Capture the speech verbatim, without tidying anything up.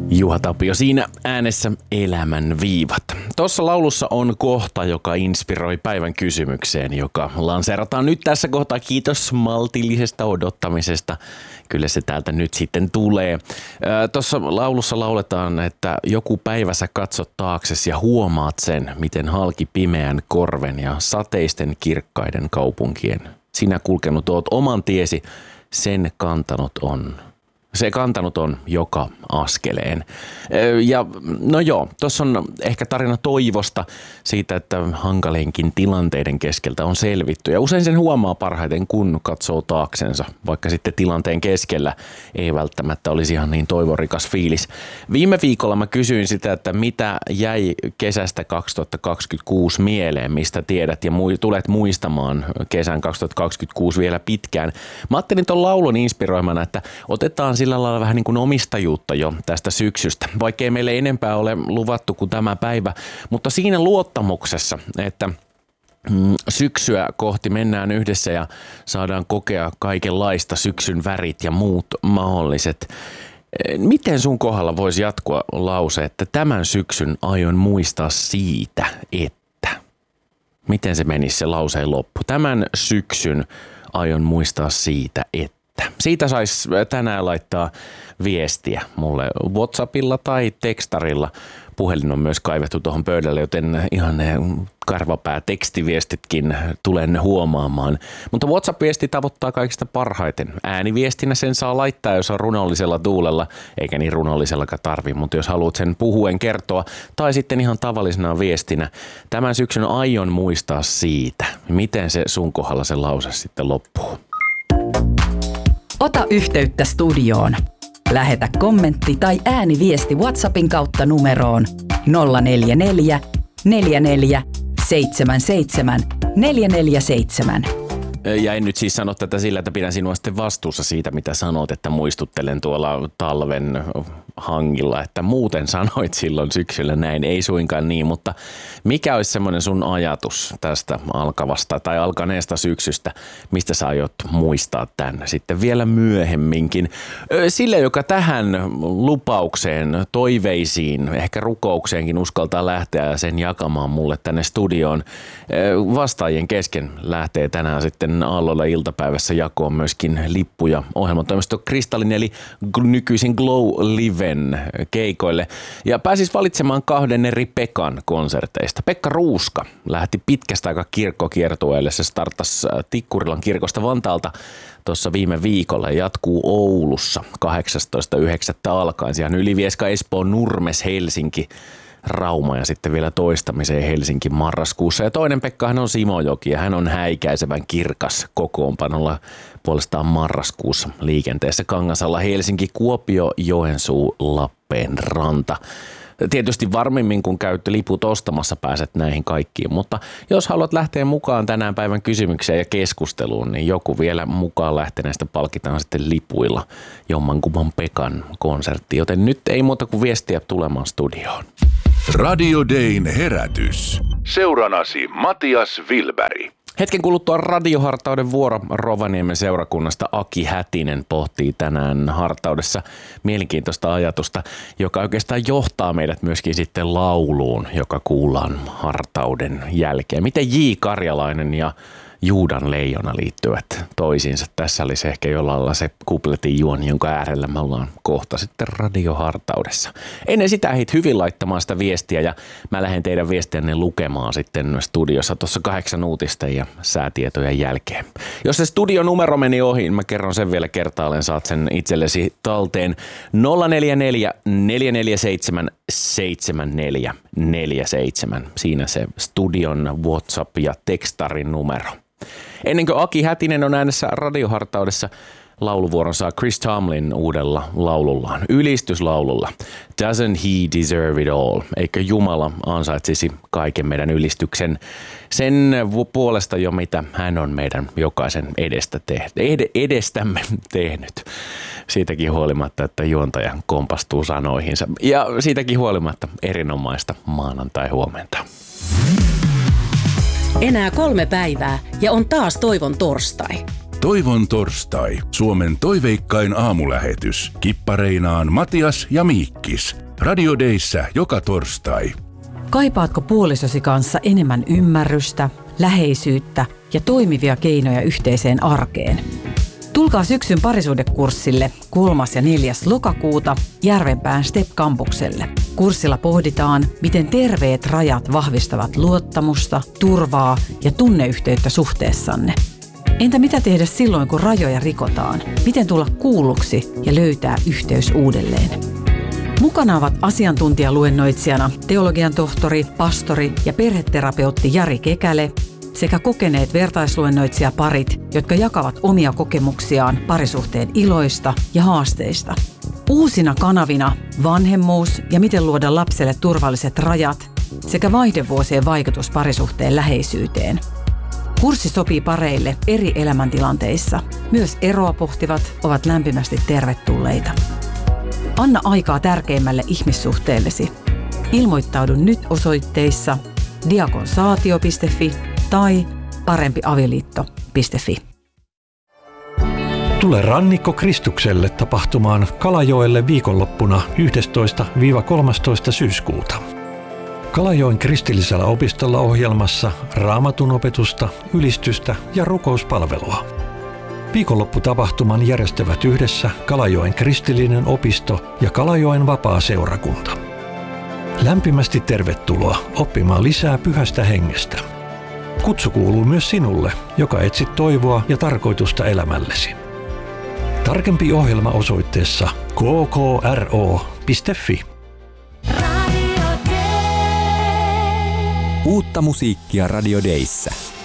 Juha Tapio siinä äänessä Elämän viivat. Tuossa laulussa on kohta, joka inspiroi päivän kysymykseen, joka lanseerataan nyt tässä kohtaa. Kiitos maltillisesta odottamisesta. Kyllä se täältä nyt sitten tulee. Tuossa laulussa lauletaan, että joku päivä sä katsot taaksesi ja huomaat sen, miten halki pimeän korven ja sateisten kirkkaiden kaupunkien. Sinä kulkenut oot oman tiesi, sen kantanut on. Se kantanut on joka askeleen. Ja no joo, tuossa on ehkä tarina toivosta siitä, että hankalinkin tilanteiden keskeltä on selvitty. Ja usein sen huomaa parhaiten, kun katsoo taaksensa, vaikka sitten tilanteen keskellä ei välttämättä olisi ihan niin toivorikas fiilis. Viime viikolla mä kysyin sitä, että mitä jäi kesästä kaksituhattakaksikymmentäkuusi mieleen, mistä tiedät ja mu- tulet muistamaan kesän kaksituhattakaksikymmentäkuusi vielä pitkään. Mä ajattelin ton laulun inspiroimana, että otetaan sillä lailla vähän niin kuin omistajuutta jo tästä syksystä, vaikkei meille enempää ole luvattu kuin tämä päivä, mutta siinä luottamuksessa, että syksyä kohti mennään yhdessä ja saadaan kokea kaikenlaista syksyn värit ja muut mahdolliset. Miten sun kohdalla voisi jatkua lause, että tämän syksyn aion muistaa siitä, että? Miten se menisi se lauseen loppu? Tämän syksyn aion muistaa siitä, että. Siitä saisi tänään laittaa viestiä mulle WhatsAppilla tai tekstarilla. Puhelin on myös kaivettu tuohon pöydälle, joten ihan ne karvapää tekstiviestitkin tulen huomaamaan. Mutta WhatsApp-viesti tavoittaa kaikista parhaiten. Ääniviestinä sen saa laittaa, jos on runollisella tuulella, eikä niin runollisellakaan tarvi, mutta jos haluat sen puhuen kertoa, tai sitten ihan tavallisena viestinä. Tämän syksyn aion muistaa siitä, miten se sun kohdalla se lause sitten loppuu. Ota yhteyttä studioon. Lähetä kommentti tai ääniviesti WhatsAppin kautta numeroon nolla neljä neljä, neljä neljä, seitsemän seitsemän, neljä neljä seitsemän. Ja en nyt siis sano tätä sillä, että pidän sinua sitten vastuussa siitä, mitä sanot, että muistuttelen tuolla talven hangilla, että muuten sanoit silloin syksyllä näin, ei suinkaan niin, mutta mikä olisi semmoinen sun ajatus tästä alkavasta tai alkaneesta syksystä, mistä sä aiot muistaa tämän sitten vielä myöhemminkin? Sille, joka tähän lupaukseen, toiveisiin, ehkä rukoukseenkin uskaltaa lähteä ja sen jakamaan mulle tänne studioon, vastaajien kesken lähtee tänään sitten Aallolla iltapäivässä jakoon myöskin lippuja ohjelmatoimisto Kristallin eli nykyisin Glow Liven keikoille. Ja pääsis valitsemaan kahden eri Pekan konserteista. Pekka Ruuska lähti pitkästä aikaa kirkkokiertueelle. Se startasi Tikkurilan kirkosta Vantaalta tuossa viime viikolla ja jatkuu Oulussa kahdeksastoista yhdeksättä alkaen. Siellä Ylivieska, Espoo, Nurmes, Helsinki, Rauma ja sitten vielä toistamiseen Helsinki marraskuussa. Ja toinen Pekkahan on Simojoki ja hän on häikäisevän kirkas kokoonpanolla puolestaan marraskuussa liikenteessä Kangasalla Helsinki, Kuopio, Joensuu, Lappeenranta. Tietysti varmemmin kun käytte liput ostamassa pääset näihin kaikkiin, mutta jos haluat lähteä mukaan tänään päivän kysymykseen ja keskusteluun, niin joku vielä mukaan lähteneestä palkitaan sitten lipuilla jommankumman Pekan konsertti, joten nyt ei muuta kuin viestiä tulemaan studioon. Radio Dayn herätys. Seuranasi Matias Wilberg. Hetken kuluttua radiohartauden vuoro Rovaniemen seurakunnasta Aki Hätinen pohtii tänään hartaudessa mielenkiintoista ajatusta, joka oikeastaan johtaa meidät myöskin sitten lauluun, joka kuullaan hartauden jälkeen. Miten J. Karjalainen ja Juudan leijona liittyvät toisiinsa. Tässä olisi ehkä jollain lailla se kupletin juoni, jonka äärellä me ollaan kohta sitten radiohartaudessa. Ennen sitä ehdit hyvin laittamaan sitä viestiä ja mä lähden teidän viestiänne lukemaan sitten studiossa tuossa kahdeksan uutisten ja säätietojen jälkeen. Jos se studionumero meni ohi, niin mä kerron sen vielä kertaalleen, saat sen itsellesi talteen nolla neljä neljä, neljä neljä seitsemän, seitsemän neljä neljä seitsemän. Siinä se studion WhatsApp ja tekstarin numero. Ennen kuin Aki Hätinen on äänessä radiohartaudessa, lauluvuoron saa Chris Tomlin uudella laulullaan, ylistyslaululla. Doesn't he deserve it all? Eikö Jumala ansaitsisi kaiken meidän ylistyksen sen puolesta jo, mitä hän on meidän jokaisen edestä tehnyt, ed- edestämme tehnyt. Siitäkin huolimatta, että juontaja kompastuu sanoihinsa. Ja siitäkin huolimatta erinomaista maanantai-huomenta. Enää kolme päivää ja on taas toivon torstai. Toivon torstai, Suomen toiveikkain aamulähetys. Kippareinaan Matias ja Miikkis. Radio Dayssä joka torstai. Kaipaatko puolisosi kanssa enemmän ymmärrystä, läheisyyttä ja toimivia keinoja yhteiseen arkeen? Tulkaa syksyn parisuhdekurssille kolmas ja neljäs lokakuuta Järvenpään Step-kampukselle. Kurssilla pohditaan, miten terveet rajat vahvistavat luottamusta, turvaa ja tunneyhteyttä suhteessanne. Entä mitä tehdä silloin, kun rajoja rikotaan? Miten tulla kuulluksi ja löytää yhteys uudelleen? Mukana ovat asiantuntijaluennoitsijana teologian tohtori, pastori ja perheterapeutti Jari Kekäle sekä kokeneet vertaisluennoitsijaparit, jotka jakavat omia kokemuksiaan parisuhteen iloista ja haasteista. Uusina kanavina vanhemmuus ja miten luoda lapselle turvalliset rajat sekä vaihdevuosien vaikutus parisuhteen läheisyyteen. Kurssi sopii pareille eri elämäntilanteissa. Myös eroa pohtivat ovat lämpimästi tervetulleita. Anna aikaa tärkeimmälle ihmissuhteellesi. Ilmoittaudu nyt osoitteissa diakonsaatio piste fi tai parempiavioliitto piste fi. Tule Rannikko Kristukselle tapahtumaan Kalajoelle viikonloppuna yhdestoista kolmastoista syyskuuta. Kalajoen kristillisellä opistolla ohjelmassa raamatun opetusta, ylistystä ja rukouspalvelua. Viikonlopputapahtuman järjestävät yhdessä Kalajoen kristillinen opisto ja Kalajoen vapaa-seurakunta. Lämpimästi tervetuloa oppimaan lisää pyhästä hengestä. Kutsu kuuluu myös sinulle, joka etsit toivoa ja tarkoitusta elämällesi. Tarkempi ohjelma osoitteessa k k r o piste f i. Uutta musiikkia Radio Dayssä.